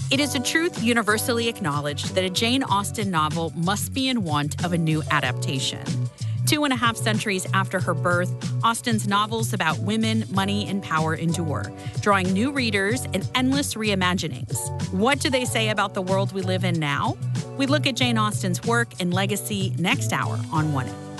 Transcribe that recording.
It is a truth universally acknowledged that a Jane Austen novel must be in want of a new adaptation. 2.5 centuries after her birth, Austen's novels about women, money, and power endure, drawing new readers and endless reimaginings. What do they say about the world we live in now? We look at Jane Austen's work and legacy next hour on One It.